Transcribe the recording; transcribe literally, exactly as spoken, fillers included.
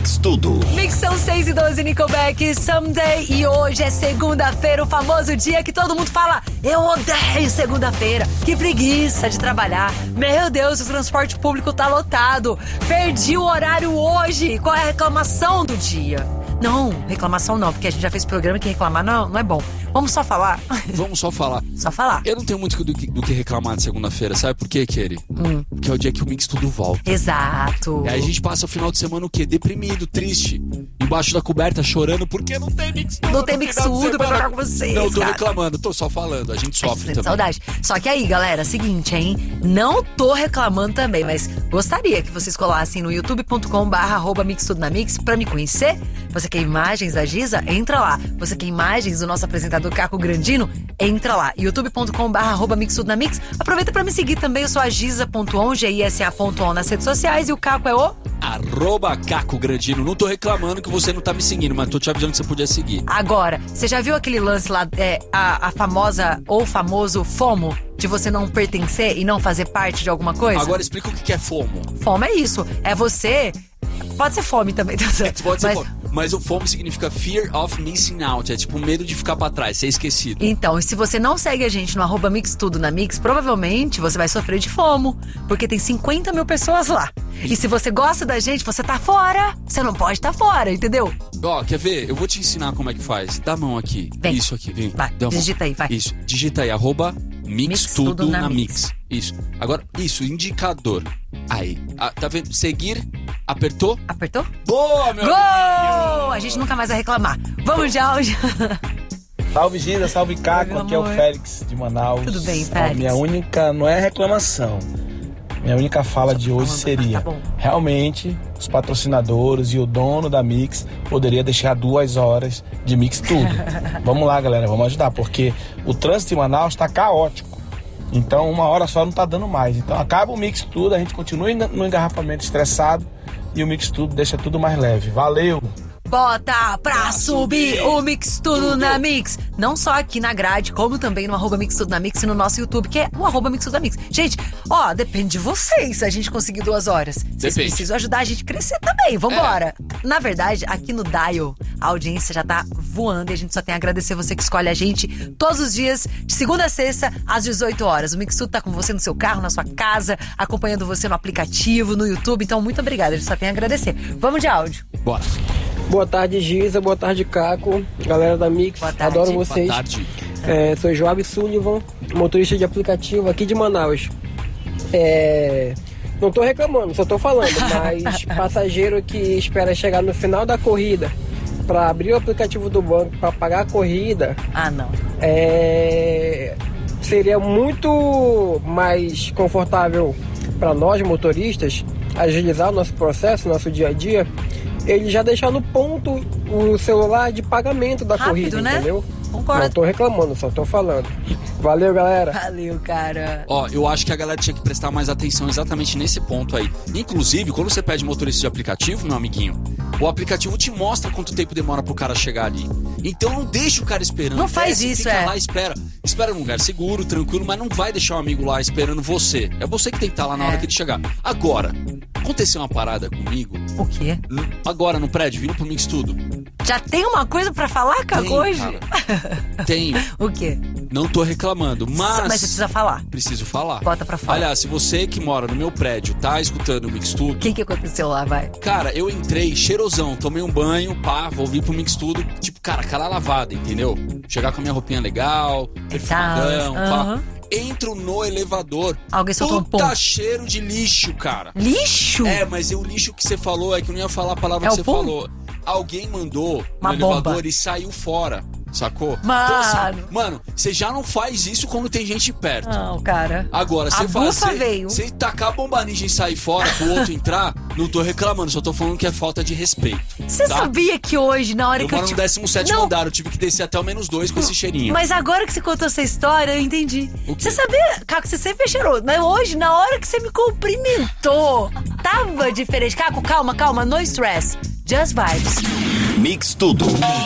Mix Tudo. Mix são seis e doze, Nickelback, Someday. E hoje é segunda-feira, o famoso dia que todo mundo fala: eu odeio segunda-feira, que preguiça de trabalhar. Meu Deus, o transporte público tá lotado. Perdi o horário hoje. Qual é a reclamação do dia? Não, reclamação não, porque a gente já fez programa que reclamar não, não é bom. Vamos só falar? Vamos só falar. Só falar. Eu não tenho muito do que, do que reclamar de segunda-feira, sabe por quê, Keri? Hum. Porque é o dia que o Mix Tudo volta. Exato. E aí a gente passa o final de semana o quê? Deprimido, triste, embaixo da coberta, chorando, porque não tem Mix Tudo. Não tem Mix Tudo pra jogar com vocês, Não, tô cara. reclamando, tô só falando, a gente sofre também. Saudade. Só que aí, galera, seguinte, hein? Não tô reclamando também, mas gostaria que vocês colassem no youtube ponto com barra arroba Mix Tudo na Mix pra me conhecer. Você quer imagens da Giza? Entra lá. Você quer imagens do nosso apresentador Caco Grandino? Entra lá. youtube ponto com barra arroba Mix Tudo na Mix. Aproveita pra me seguir também. Eu sou a Giza ponto on, G I S A ponto on nas redes sociais. E o Caco é o... Arroba Caco Grandino. Não tô reclamando que você não tá me seguindo, mas tô te avisando que você podia seguir. Agora, você já viu aquele lance lá, é, a, a famosa ou famoso FOMO? De você não pertencer e não fazer parte de alguma coisa? Agora explica o que é FOMO. FOMO é isso. É você... Pode ser fome também, tá certo? É, pode ser mas... fome. Mas o FOMO significa Fear of Missing Out. É tipo medo de ficar pra trás, ser esquecido. Então, e se você não segue a gente no arroba Mix Tudo na Mix, provavelmente você vai sofrer de FOMO. Porque tem cinquenta mil pessoas lá. E se você gosta da gente, você tá fora. Você não pode tá fora, entendeu? Ó, quer ver? Eu vou te ensinar como é que faz. Dá a mão aqui. Vem. Isso aqui, vem. Vai, Dá a mão. digita aí, vai. Isso, digita aí, arroba Mix, Mix Tudo, Tudo na na Mix. Mix. Isso. Agora, isso, indicador. Aí. Ah, tá vendo? Seguir, apertou. Apertou? Boa, meu Gol! amiguinho! A gente nunca mais vai reclamar. Vamos de áudio. Salve Giza, salve Caco, Oi, aqui é o amor. Félix de Manaus. Tudo bem, A Félix? minha única, não é reclamação, minha única fala de hoje falando, seria, tá bom. realmente, os patrocinadores e o dono da Mix poderia deixar duas horas de Mix Tudo. Vamos lá, galera, vamos ajudar, porque o trânsito em Manaus está caótico. Então uma hora só não tá dando mais. Então acaba o Mix Tudo, a gente continua no engarrafamento estressado e o Mix Tudo deixa tudo mais leve. Valeu! Bota pra subir o Mix Tudo na Mix. Não só aqui na grade, como também no arroba Mix Tudo na Mix e no nosso YouTube, que é o arroba Mix Tudo na Mix. Gente, ó, depende de vocês se a gente conseguir duas horas. Vocês Depende. precisam ajudar a gente a crescer também. Vambora. É. Na verdade, aqui no Dial, a audiência já tá voando e a gente só tem a agradecer você que escolhe a gente todos os dias, de segunda a sexta, às dezoito horas. O Mix Tudo tá com você no seu carro, na sua casa, acompanhando você no aplicativo, no YouTube. Então, muito obrigada. A gente só tem a agradecer. Vamos de áudio. Bora. Boa tarde, Giza. Boa tarde, Caco. Galera da Mix. Boa tarde. Adoro vocês. Boa tarde. É, sou Joab Sullivan, motorista de aplicativo aqui de Manaus. É, não tô reclamando, só tô falando, mas passageiro que espera chegar no final da corrida para abrir o aplicativo do banco para pagar a corrida, Ah, não. é, seria muito mais confortável para nós motoristas agilizar o nosso processo, nosso dia a dia. Ele já deixar no ponto o celular de pagamento da Rápido, corrida, né? entendeu? Concordo. Não tô reclamando, só tô falando. Valeu, galera. Valeu, cara. Ó, eu acho que a galera tinha que prestar mais atenção exatamente nesse ponto aí. Inclusive, quando você pede motorista de aplicativo, meu amiguinho, o aplicativo te mostra quanto tempo demora pro cara chegar ali. Então não deixa o cara esperando. Não faz Desce, isso, fica é. lá, espera. Espera num lugar seguro, tranquilo, mas não vai deixar o amigo lá esperando você. É você que tem que estar lá na É. hora que ele chegar. Agora, aconteceu uma parada comigo, O quê? agora no prédio, vindo pro Mix Tudo. Já tem uma coisa pra falar, Caco, Tem, hoje? cara. Tenho. O quê? Não tô reclamando, mas... Mas você precisa falar. Preciso falar. Bota pra fora. Aliás, se você que mora no meu prédio tá escutando o Mix Tudo, O que que aconteceu lá, vai? cara, eu entrei cheirosão, tomei um banho, pá, vou vir pro Mix Tudo, tipo, cara, cara lavada, entendeu? Chegar com a minha roupinha legal, perfumadão, Tá, pá. aham. Entro no elevador, Alguém soltou um puta pum. cheiro de lixo, cara. Lixo? É, mas é o lixo que você falou, é que eu não ia falar a palavra É que o você pum? falou. Alguém mandou Uma no bomba. elevador e saiu fora, sacou? Mano. Então, assim, mano, você já não faz isso quando tem gente perto. Não, cara. Agora, A você faz. bufa Você, veio. você tacar a bomba ninja e sair fora pro outro entrar, não tô reclamando, só tô falando que é falta de respeito. Você tá? sabia que hoje, na hora Eu que eu moro te... no décimo sétimo Não. andar, eu tive que descer até o menos dois com esse cheirinho. Mas agora que você contou essa história, eu entendi. O quê? Você sabia, Caco, você sempre é cheiroso. Mas hoje, na hora que você me cumprimentou, tava diferente. Caco, calma, calma, no stress. Just vibes. Mix Tudo.